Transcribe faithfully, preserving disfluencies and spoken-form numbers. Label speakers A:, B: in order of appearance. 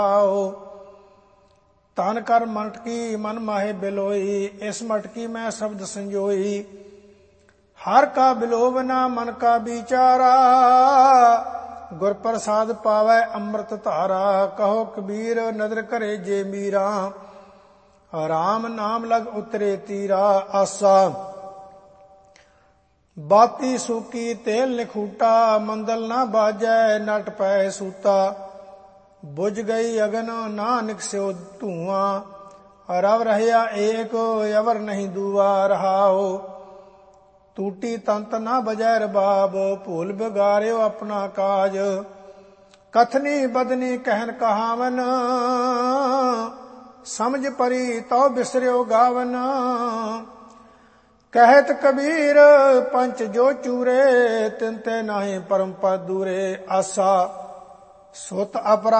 A: तन कर मटकी मन माहे बिलोई, इस मटकी में शब्द संजोई। हर का बिलोवना मन का विचारा, गुर प्रसाद पावै अमृत धारा। कहो कबीर नदर करे जे मीरा, राम नाम लग उतरे तीरा। आसा बाती सूकी तेल निखूटा, मंदल ना बाजै नट पै सूता। बुझ गई अगन ना निकस्यो धुआं, रव रहया एक अवर नहीं दुआ। रहाओ टूटी तंत ना बजै रबाब, भूल बिगाड़ियो अपना काज। कथनी बदनी कहन कहावन, समझ परी तो बिसरियो गावन। कहत कबीर पंच जो चूरे, तिनते नाहि परम पद दूरे। आसा सुत अपरा